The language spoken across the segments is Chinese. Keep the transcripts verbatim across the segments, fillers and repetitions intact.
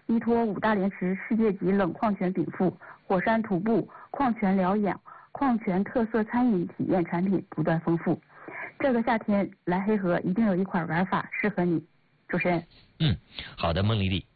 依托五大连池世界级冷矿泉禀赋、火山徒步、矿泉疗养、矿泉特色餐饮体验产品不断丰富。这个夏天来黑河一定有一款玩法适合你。主持人。 嗯，好的，孟丽丽。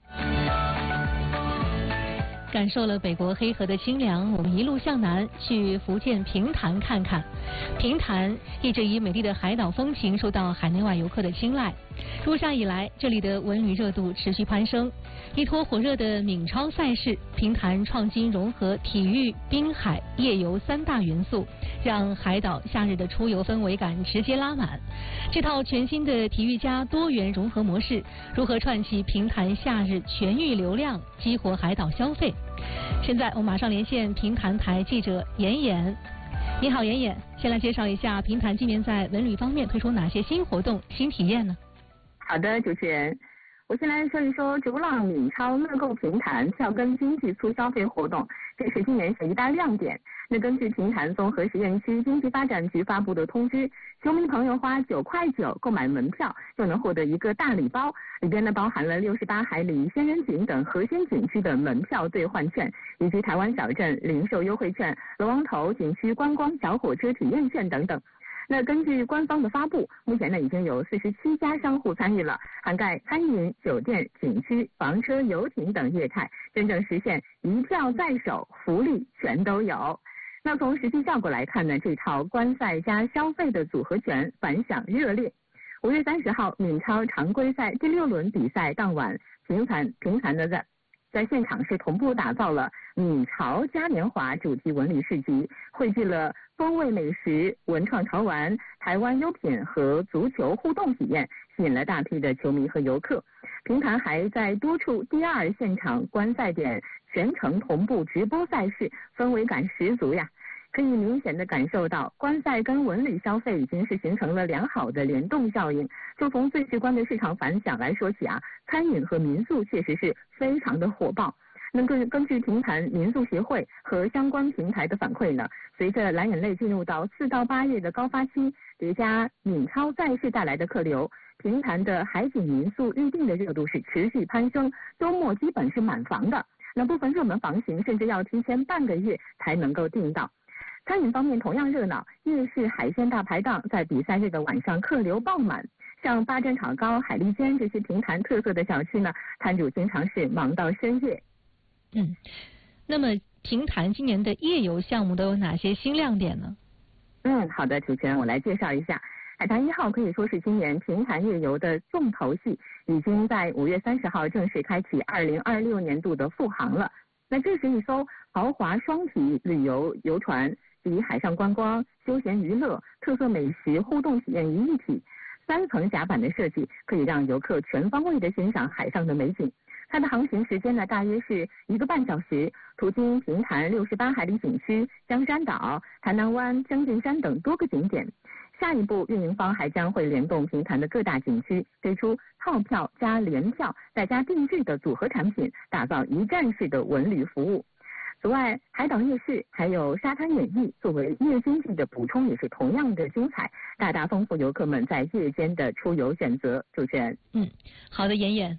感受了北国黑河的清凉，我们一路向南去福建平潭看看。平潭一直以美丽的海岛风情受到海内外游客的青睐。入夏以来，这里的文旅热度持续攀升。依托火热的闽超赛事，平潭创新融合体育、滨海、夜游三大元素，让海岛夏日的出游氛围感直接拉满。这套全新的体育加多元融合模式，如何串起平潭夏日全域流量，激活海岛消费？现在我们马上连线平潭台记者妍妍。你好，妍妍，先来介绍一下平潭今年在文旅方面推出哪些新活动、新体验呢？ 好的，主持人，我先来说一说逐浪闽超乐购平潭票根经济促消费活动，这是今年是一大亮点。那根据平潭综合实验区经济发展局发布的通知，球迷朋友花九块九购买门票，就能获得一个大礼包，里边呢包含了六十八海里仙人井等核心景区的门票兑换券，以及台湾小镇零售优惠券、龙王头景区观光小火车体验券等等。那根据官方的发布，目前呢已经有四十七家商户参与了，涵盖餐饮、酒店、景区、房车、游艇等业态，真正实现一票在手，福利全都有。那从实际效果来看呢，这套观赛加消费的组合拳反响热烈。五月三十号，闽超常规赛第六轮比赛当晚，平潭平潭的在在现场是同步打造了闽潮嘉年华主题文旅市集，汇聚了风味美食、文创潮玩、台湾优品和足球互动体验，吸引了大批的球迷和游客。平潭还在多处第二现场观赛点全程同步直播赛事，氛围感十足呀。可以明显的感受到，观赛跟文旅消费已经是形成了良好的联动效应。就从最直观的市场反响来说起啊，餐饮和民宿确实是非常的火爆。那根根据平潭民宿协会和相关平台的反馈呢，随着蓝眼泪进入到四到八月的高发期，叠加闽超赛事带来的客流，平潭的海景民宿预订的热度是持续攀升，周末基本是满房的。那部分热门房型甚至要提前半个月才能够订到。餐饮方面同样热闹，夜市海鲜大排档在比赛日的晚上客流爆满。像八珍炒糕、海蛎煎这些平潭特色的小吃呢，摊主经常是忙到深夜。 嗯，那么平潭今年的夜游项目都有哪些新亮点呢？ 嗯，好的，主持人，我来介绍一下。海棠一号可以说是今年平潭夜游的重头戏，已经在五月三十号正式开启二零二六年度的复航了。那这是一艘豪华双体旅游游船，集海上观光、休闲娱乐、特色美食、互动体验于一体。三层甲板的设计可以让游客全方位的欣赏海上的美景。它的航行时间呢，大约是一个半小时，途经平潭六十八海里景区、香山岛、台南湾、将军山等多个景点。下一步，运营方还将会联动平潭的各大景区，推出套票加联票再加定制的组合产品，打造一站式的文旅服务。此外，海岛夜市还有沙滩演艺作为夜经济的补充，也是同样的精彩，大大丰富游客们在夜间的出游选择。主持人， 嗯，好的，妍妍。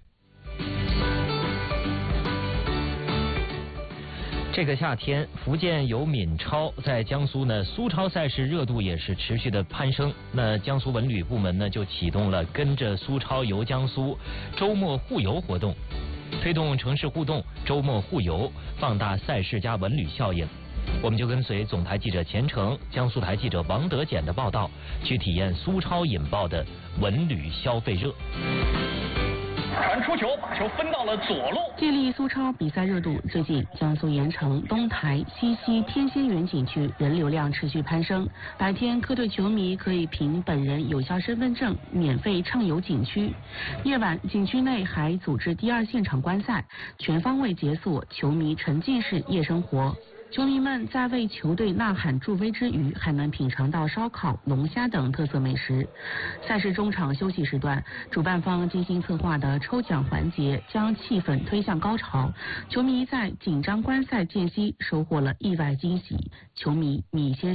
这个夏天，福建有闽超，在江苏呢，苏超赛事热度也是持续的攀升。那江苏文旅部门呢，就启动了跟着苏超游江苏周末互游活动，推动城市互动、周末互游，放大赛事加文旅效应。我们就跟随总台记者钱程、江苏台记者王德简的报道，去体验苏超引爆的文旅消费热。 传出球，把球分到了左路。 借力苏超比赛热度，最近江苏盐城、东台、西溪、天仙园景区人流量持续攀升。白天客队球迷可以凭本人有效身份证免费畅游景区，夜晚景区内还组织第二现场观赛，全方位解锁球迷沉浸式夜生活。球迷们在为球队呐喊助威之余，还能品尝到烧烤、龙虾等特色美食。赛事中场休息时段，主办方精心策划的抽奖环节将气氛推向高潮，球迷在紧张观赛间隙收获了意外惊喜。球迷米先生。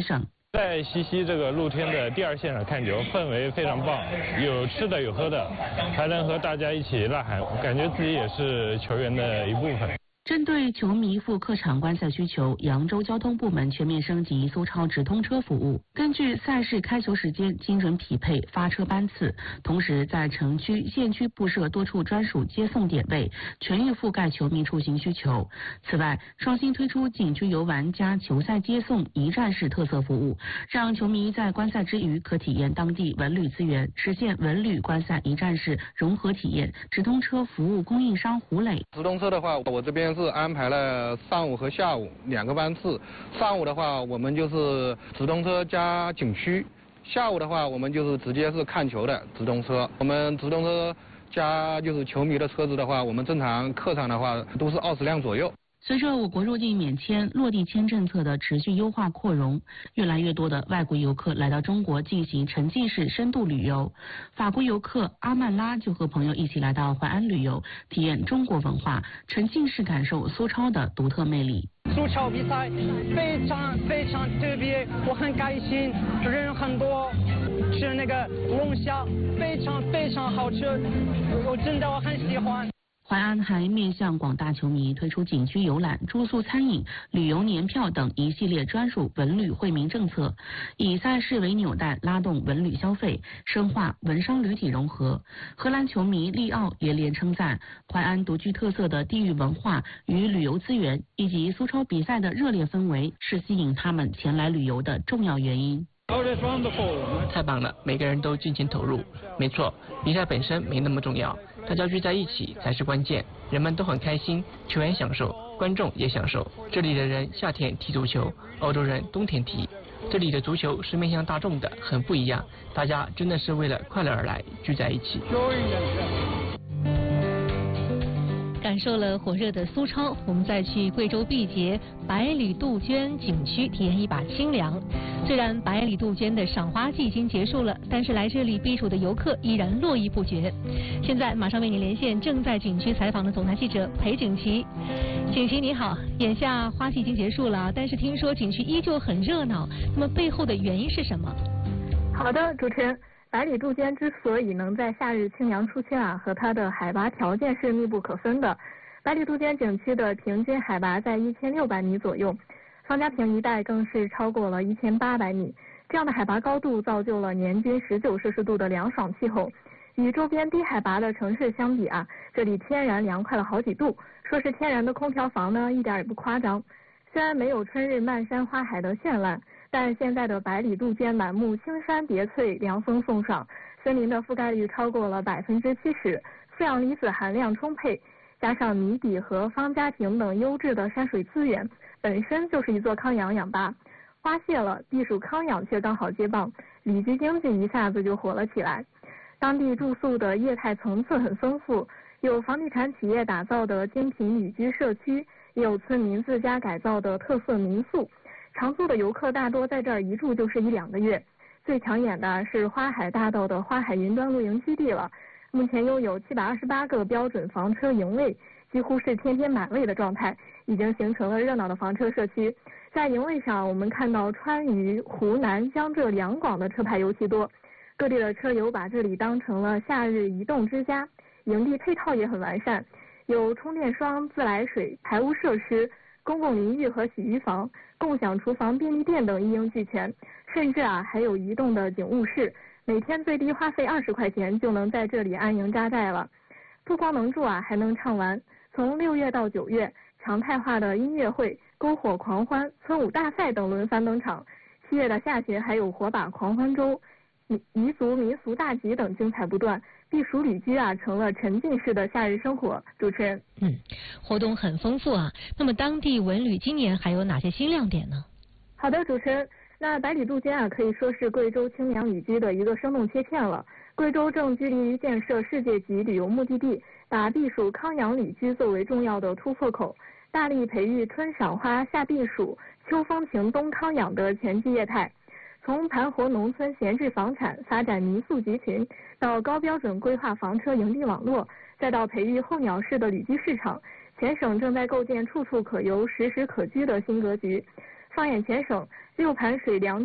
在西溪这个露天的第二现场看球，氛围非常棒，有吃的有喝的，还能和大家一起呐喊，感觉自己也是球员的一部分。 针对球迷赴客场观赛需求，扬州交通部门全面升级苏超直通车服务，根据赛事开球时间精准匹配发车班次，同时在城区、县区布设多处专属接送点位，全域覆盖球迷出行需求。此外，双新推出景区游玩加球赛接送一站式特色服务，让球迷在观赛之余可体验当地文旅资源，实现文旅观赛一站式融合体验。直通车服务供应商胡磊， 直通车的话，我这边是安排了上午和下午两个班次。上午的话，我们就是直通车加景区；下午的话，我们就是直接是看球的直通车。我们直通车加就是球迷的车子的话，我们正常客场的话都是二十辆左右。 随着我国入境免签、落地签政策的持续优化扩容，越来越多的外国游客来到中国进行沉浸式深度旅游。法国游客阿曼拉就和朋友一起来到淮安旅游，体验中国文化，沉浸式感受苏超的独特魅力。 苏超比赛非常非常特别，我很开心，人很多，吃那个龙虾非常非常好吃，我真的我很喜欢。 淮安还面向广大球迷推出景区游览、住宿、餐饮、旅游年票等一系列专属文旅惠民政策，以赛事为纽带，拉动文旅消费，深化文商旅体融合。荷兰球迷利奥连连称赞淮安独具特色的地域文化与旅游资源，以及苏超比赛的热烈氛围，是吸引他们前来旅游的重要原因。 太棒了，每个人都尽情投入。没错，比赛本身没那么重要，大家聚在一起才是关键。人们都很开心，球员享受，观众也享受。这里的人夏天踢足球，欧洲人冬天踢。这里的足球是面向大众的，很不一样。大家真的是为了快乐而来，聚在一起。 感受了火热的苏超，我们再去贵州毕节百里杜鹃景区体验一把清凉。虽然百里杜鹃的赏花季已经结束了，但是来这里避暑的游客依然络绎不绝。现在马上为您连线正在景区采访的总台记者裴景琦。景琦你好，眼下花季已经结束了，但是听说景区依旧很热闹，那么背后的原因是什么？ 好的，主持人。百里杜鹃之所以能在夏日清凉出圈啊，和它的海拔条件是密不可分的。百里杜鹃景区的平均海拔在一千六百米左右，方家坪一带更是超过了一千八百米。这样的海拔高度造就了年均十九摄氏度的凉爽气候，与周边低海拔的城市相比啊，这里天然凉快了好几度。说是天然的空调房呢，一点也不夸张。虽然没有春日漫山花海的绚烂，但现在的百里杜鹃满目青山叠翠，凉风送爽，森林的覆盖率超过了百分之七十，负氧离子含量充沛，加上谜底和方家坪等优质的山水资源，本身就是一座康养氧吧。花谢了，避暑康养却刚好接棒，旅居经济一下子就火了起来。当地住宿的业态层次很丰富，有房地产企业打造的精品旅居社区，也有村民自家改造的特色民宿。常住的游客大多在这儿一住就是一两个月。最抢眼的是花海大道的花海云端露营基地了，目前拥有七百二十八个标准房车营位，几乎是天天满位的状态，已经形成了热闹的房车社区。在营位上，我们看到川渝、湖南、江浙两广的车牌尤其多，各地的车友把这里当成了夏日移动之家。营地配套也很完善，有充电桩、自来水、排污设施、公共淋浴和洗浴房、共享厨房、便利店等一应俱全，甚至啊还有移动的警务室，每天最低花费二十块钱就能在这里安营扎寨了。不光能住啊，还能畅玩。从六月到九月，常态化的音乐会、篝火狂欢、村舞大赛等轮番登场。七月的下旬还有火把狂欢周、彝族民俗大集等精彩不断。避暑旅居啊，成了沉浸式的夏日生活。主持人， 嗯，活动很丰富啊。那么当地文旅今年还有哪些新亮点呢？ 好的，主持人，那百里杜鹃啊，可以说是贵州清凉旅居的一个生动切片了。贵州正致力于建设世界级旅游目的地，把避暑康养旅居作为重要的突破口，大力培育春赏花、夏避暑、秋风情、冬康养的全季业态。从盘活农村闲置房产、发展民宿集群，到高标准规划房车营地网络，再到培育候鸟式的旅居市场，全省正在构建处处可游、时时可居的新格局。放眼全省，六盘水凉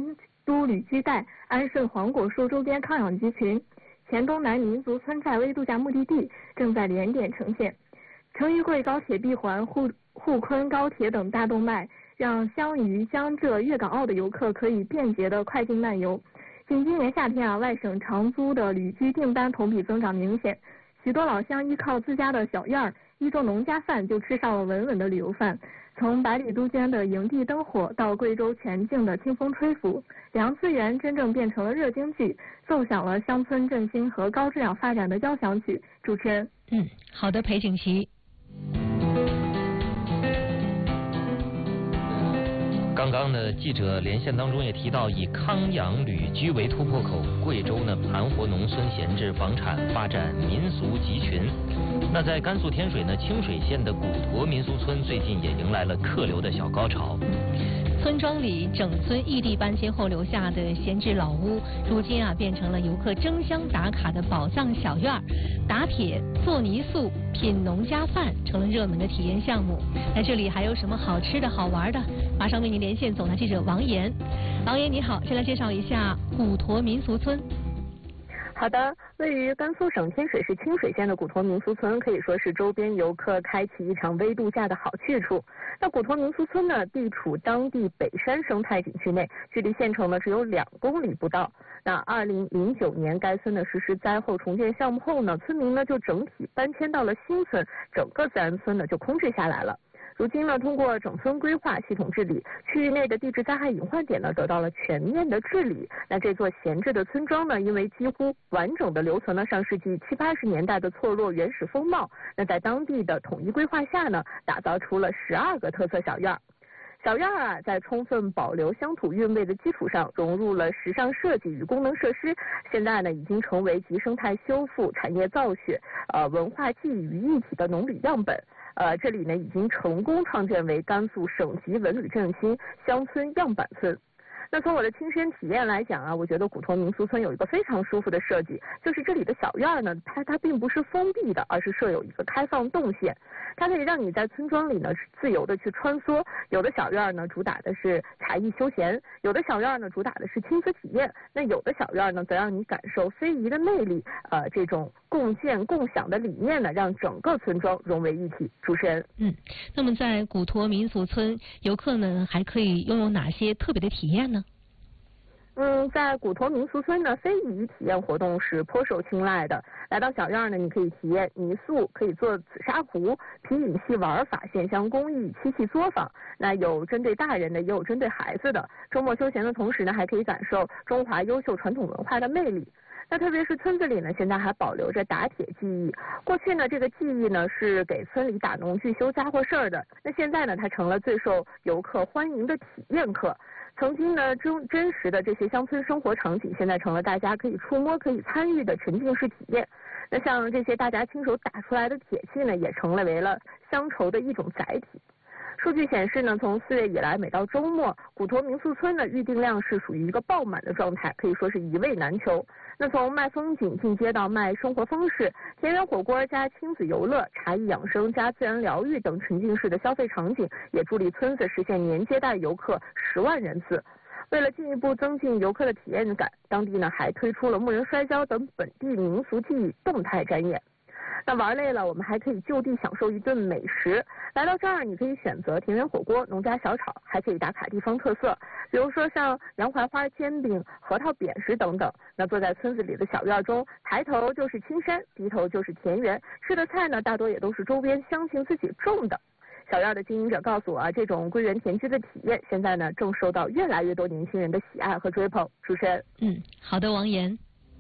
都旅居带、安顺黄果树周边康养鸡群、黔东南民族村在微度假目的地正在连点呈现。成渝贵高铁闭环、沪沪昆高铁等大动脉，让湘渝、江浙、粤港澳的游客可以便捷的快进漫游。仅今年夏天啊，外省长租的旅居订单同比增长明显，许多老乡依靠自家的小院儿，依种农家饭就吃上了稳稳的旅游饭。从百里都间的营地灯火到贵州全境的清风吹拂，两次元真正变成了热京剧，奏响了乡村振兴和高质量发展的交响曲。主持人， 嗯，好的，裴景琦。 刚刚呢，记者连线当中也提到，以康养旅居为突破口，贵州呢盘活农村闲置房产，发展民俗集群。那在甘肃天水呢，清水县的古沱民俗村最近也迎来了客流的小高潮。 村庄里整村异地搬迁后留下的闲置老屋，如今啊变成了游客争相打卡的宝藏小院儿，打铁、做泥塑、品农家饭成了热门的体验项目。那这里还有什么好吃的好玩的？马上为您连线总台记者王岩。王岩你好，先来介绍一下古沱民俗村。 好的，位于甘肃省天水市清水县的古沱民俗村可以说是周边游客开启一场微度假的好去处。那古沱民俗村呢，地处当地北山生态景区内，距离县城呢只有两公里不到。那二零零九年该村呢实施灾后重建项目后呢，村民呢就整体搬迁到了新村，整个自然村呢就空置下来了。如今呢，通过整村规划、系统治理，区域内的地质灾害隐患点呢得到了全面的治理。那这座闲置的村庄呢，因为几乎完整的留存了上世纪七八十年代的错落原始风貌，那在当地的统一规划下呢，打造出了十二个特色小院。小院啊，在充分保留乡土韵味的基础上，融入了时尚设计与功能设施，现在呢，已经成为集生态修复、产业造血、呃文化记忆于一体的农旅样本。呃，这里呢已经成功创建为甘肃省级文旅振兴乡村样板村。那从我的亲身体验来讲啊，我觉得古沱民俗村有一个非常舒服的设计，就是这里的小院呢，它它并不是封闭的，而是设有一个开放动线，它可以让你在村庄里呢自由的去穿梭。有的小院呢主打的是茶艺休闲，有的小院呢主打的是亲子体验，那有的小院呢则让你感受非遗的魅力，呃，这种共建共享的理念呢，让整个村庄融为一体。主持人， 嗯，那么在古沱民俗村，游客呢还可以拥有哪些特别的体验呢？ 嗯，在古沱民俗村呢，非遗体验活动是颇受青睐的。来到小院呢，你可以体验泥塑，可以做紫砂壶、皮影戏玩法、线香工艺、漆器作坊。那有针对大人的，也有针对孩子的。周末休闲的同时呢，还可以感受中华优秀传统文化的魅力。那特别是村子里呢，现在还保留着打铁技艺。过去呢，这个技艺呢是给村里打农具修家伙事儿的。那现在呢，它成了最受游客欢迎的体验课。曾经呢，真真实的这些乡村生活场景，现在成了大家可以触摸、可以参与的沉浸式体验。那像这些大家亲手打出来的铁器呢，也成了为了乡愁的一种载体。数据显示呢，从四月以来，每到周末，古沱民俗村的预订量是属于一个爆满的状态，可以说是一位难求。那从卖风景进阶到卖生活方式，田园火锅加亲子游乐、茶艺养生加自然疗愈等沉浸式的消费场景，也助力村子实现年接待游客十万人次。为了进一步增进游客的体验感，当地呢还推出了木人摔跤等本地民俗技艺动态展演。那玩累了，我们还可以就地享受一顿美食。来到这儿，你可以选择田园火锅、农家小炒，还可以打卡地方特色，比如说像洋槐花煎饼、核桃扁食等等。那坐在村子里的小院中，抬头就是青山，低头就是田园，吃的菜呢，大多也都是周边乡亲自己种的。小院的经营者告诉我啊，这种归园田居的体验，现在呢正受到越来越多年轻人的喜爱和追捧。主持人， 嗯，好的，王岩。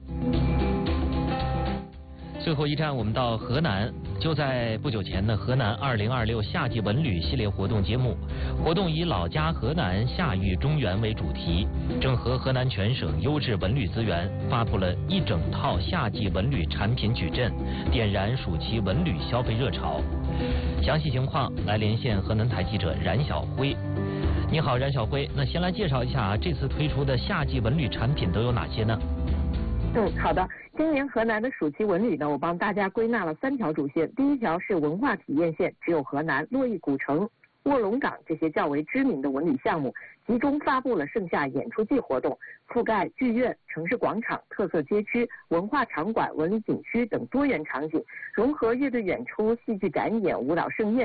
最后一站，我们到河南。就在不久前呢，河南二零二六夏季文旅系列活动揭幕。活动以老家河南夏育中原为主题，整合河南全省优质文旅资源，发布了一整套夏季文旅产品矩阵，点燃暑期文旅消费热潮。详细情况来连线河南台记者冉晓辉。你好，冉晓辉。那先来介绍一下啊，这次推出的夏季文旅产品都有哪些呢？ 嗯，好的。今年河南的暑期文旅呢，我帮大家归纳了三条主线。第一条是文化体验线，只有河南洛邑古城。 卧龙岗这些较为知名的文旅项目，集中发布了盛夏演出季活动，覆盖剧院、城市广场、特色街区、文化场馆、文旅景区等多元场景，融合乐队演出、戏剧展演、舞蹈盛宴。